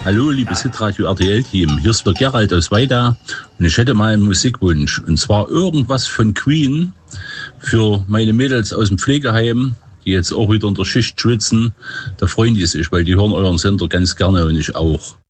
Hallo, liebes Hitradio RTL-Team. Hier ist der Gerald aus Weida und ich hätte mal einen Musikwunsch. Und zwar irgendwas von Queen für meine Mädels aus dem Pflegeheim, die jetzt auch wieder in der Schicht schwitzen. Da freuen die sich, weil die hören euren Sender ganz gerne und ich auch.